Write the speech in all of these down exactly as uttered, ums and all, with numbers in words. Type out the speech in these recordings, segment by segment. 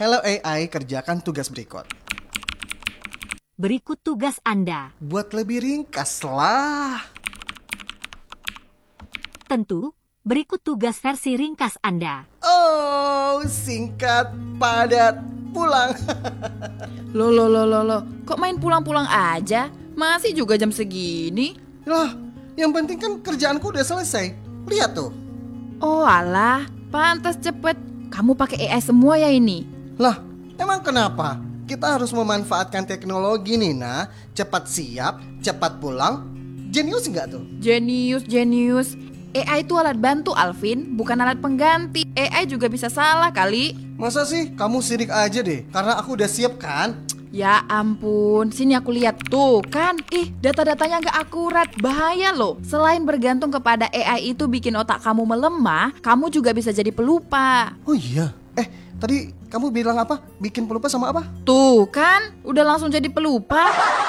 Hello A I, kerjakan tugas berikut. Berikut tugas Anda. Buat lebih ringkas lah. Tentu, berikut tugas versi ringkas Anda. Oh, singkat, padat, pulang. Loh, loh, loh, loh, loh. Kok main pulang-pulang aja? Masih juga jam segini? Lah, yang penting kan kerjaanku udah selesai. Lihat tuh. Oh alah, pantas cepet. Kamu pakai A I semua ya ini? Lah, emang kenapa? Kita harus memanfaatkan teknologi nih, nah. Cepat siap, cepat pulang. Jenius nggak tuh? Jenius, jenius. A I itu alat bantu, Alvin, bukan alat pengganti. A I juga bisa salah kali. Masa sih? Kamu sirik aja deh, karena aku udah siap kan? Ya ampun, sini aku lihat tuh kan. Ih, data-datanya nggak akurat, bahaya loh. Selain bergantung kepada A I itu bikin otak kamu melemah, kamu juga bisa jadi pelupa. Oh iya, eh tadi kamu bilang apa? Bikin pelupa sama apa? Tuh kan, udah langsung jadi pelupa.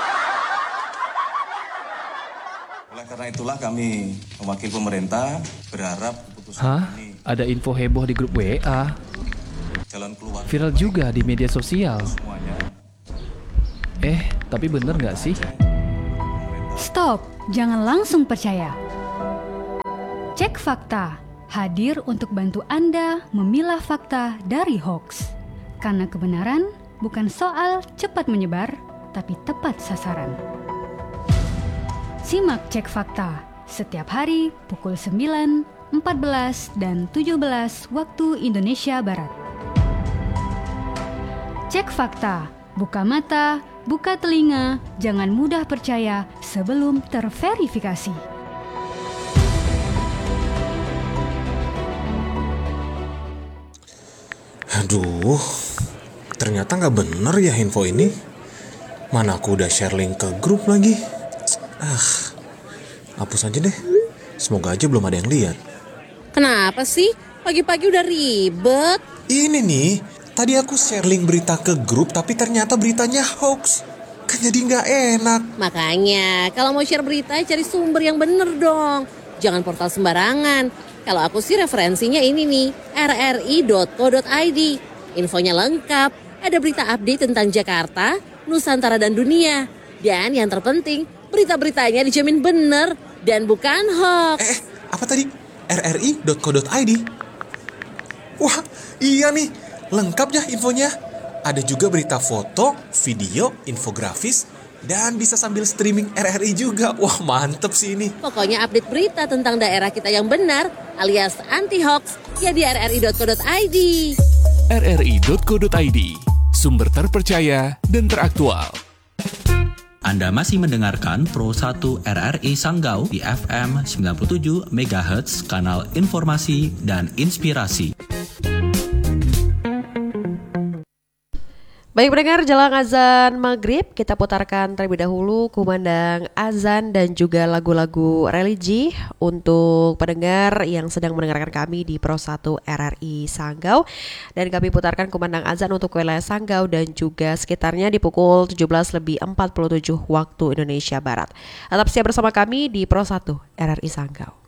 Oleh karena itulah kami mewakili pemerintah berharap keputusan Hah? ini Ada info heboh di grup W A. jalan keluar Viral juga di media sosial. semuanya. Eh, tapi bener nggak sih? Stop, jangan langsung percaya. Cek fakta, hadir untuk bantu Anda memilah fakta dari hoax. Karena kebenaran bukan soal cepat menyebar, tapi tepat sasaran. Simak Cek Fakta setiap hari pukul sembilan, empat belas, dan tujuh belas waktu Indonesia Barat. Cek Fakta, buka mata, buka telinga, jangan mudah percaya sebelum terverifikasi. Aduh, ternyata nggak bener ya info ini. Mana aku udah share link ke grup lagi. Ah, hapus aja deh. Semoga aja belum ada yang lihat. Kenapa sih? Pagi-pagi udah ribet. Ini nih, tadi aku share link berita ke grup tapi ternyata beritanya hoax. Kan jadi nggak enak. Makanya, kalau mau share berita, cari sumber yang bener dong. Jangan portal sembarangan. Kalau aku sih referensinya ini nih, r r i dot co dot i d. Infonya lengkap, ada berita update tentang Jakarta, Nusantara, dan dunia. Dan yang terpenting, berita-beritanya dijamin bener dan bukan hoax. Eh, apa tadi? r r i dot co dot i d. Wah, iya nih. Lengkap ya infonya. Ada juga berita foto, video, infografis, dan bisa sambil streaming R R I juga. Wah, mantep sih ini. Pokoknya update berita tentang daerah kita yang benar alias anti-hoax ya di r r i dot co dot i d. r r i dot co dot i d, sumber terpercaya dan teraktual. Anda masih mendengarkan Pro satu R R I Sanggau di F M sembilan puluh tujuh megahertz, kanal informasi dan inspirasi. Baik pendengar, jelang azan maghrib kita putarkan terlebih dahulu kumandang azan dan juga lagu-lagu religi untuk pendengar yang sedang mendengarkan kami di Pro satu R R I Sanggau. Dan kami putarkan kumandang azan untuk wilayah Sanggau dan juga sekitarnya di pukul tujuh belas lebih empat puluh tujuh waktu Indonesia Barat. Tetap siap bersama kami di Pro satu R R I Sanggau.